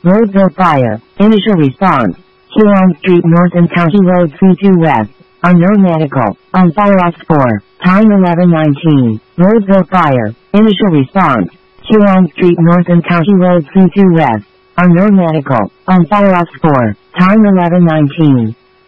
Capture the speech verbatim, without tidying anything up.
Roadville Fire. Initial response. Huron Street North and County Road three two West. Unknown medical. On fire at four. Time eleven nineteen. Roadville Fire. Initial response. Huron Street North and County Road three two West. Unknown medical. On fire at four. Time eleven nineteen.